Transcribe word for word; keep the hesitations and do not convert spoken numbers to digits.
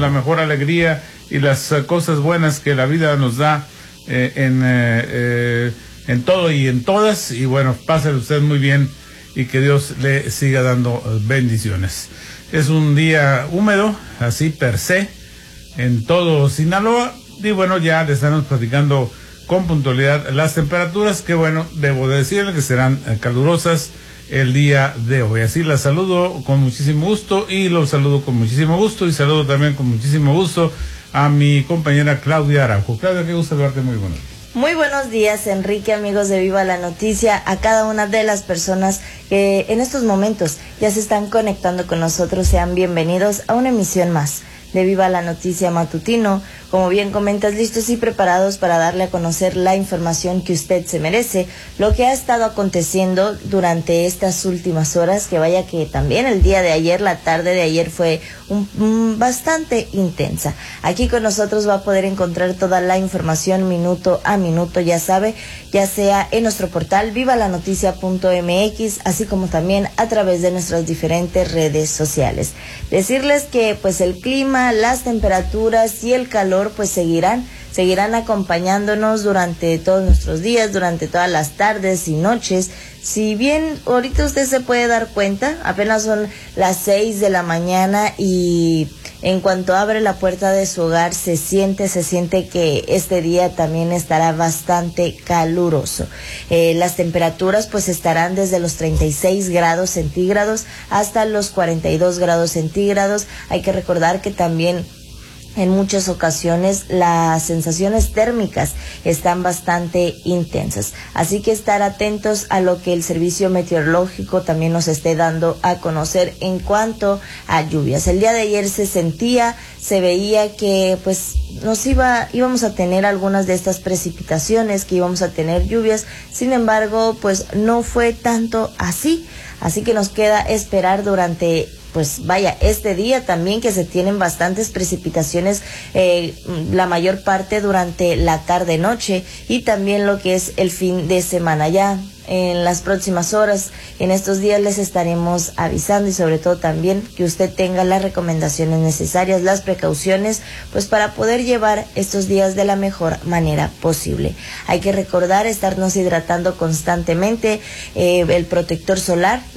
la mejor alegría y las uh, cosas buenas que la vida nos da eh, en, eh, eh, en todo y en todas. Y bueno, pásale usted muy bien y que Dios le siga dando uh, bendiciones. Es un día húmedo, así per se, en todo Sinaloa. Y bueno, ya le estamos platicando con puntualidad las temperaturas, que bueno, debo decirle que serán uh, calurosas el día de hoy. Así la saludo con muchísimo gusto y los saludo con muchísimo gusto y saludo también con muchísimo gusto a mi compañera Claudia Araujo. Claudia, qué gusto verte, muy buenos días. Muy buenos días, Enrique, amigos de Viva la Noticia, a cada una de las personas que en estos momentos ya se están conectando con nosotros. Sean bienvenidos a una emisión más de Viva la Noticia Matutino. Como bien comentas, listos y preparados para darle a conocer la información que usted se merece, lo que ha estado aconteciendo durante estas últimas horas, que vaya que también el día de ayer, la tarde de ayer fue un, un, bastante intensa. Aquí con nosotros va a poder encontrar toda la información minuto a minuto, ya sabe, ya sea en nuestro portal viva la noticia punto m x, así como también a través de nuestras diferentes redes sociales. Decirles que pues el clima, las temperaturas y el calor pues seguirán, seguirán acompañándonos durante todos nuestros días, durante todas las tardes y noches. Si bien ahorita usted se puede dar cuenta, apenas son las seis de la mañana y en cuanto abre la puerta de su hogar se siente, se siente que este día también estará bastante caluroso. Eh, las temperaturas pues estarán desde los treinta y seis grados centígrados hasta los cuarenta y dos grados centígrados. Hay que recordar que también en muchas ocasiones las sensaciones térmicas están bastante intensas, así que estar atentos a lo que el servicio meteorológico también nos esté dando a conocer en cuanto a lluvias. El día de ayer se sentía, se veía que pues nos iba, íbamos a tener algunas de estas precipitaciones, que íbamos a tener lluvias, sin embargo pues no fue tanto así, así que nos queda esperar durante pues vaya, este día también que se tienen bastantes precipitaciones, eh, la mayor parte durante la tarde-noche y también lo que es el fin de semana. Ya en las próximas horas, en estos días les estaremos avisando y sobre todo también que usted tenga las recomendaciones necesarias, las precauciones, pues para poder llevar estos días de la mejor manera posible. Hay que recordar estarnos hidratando constantemente, eh, el protector solar,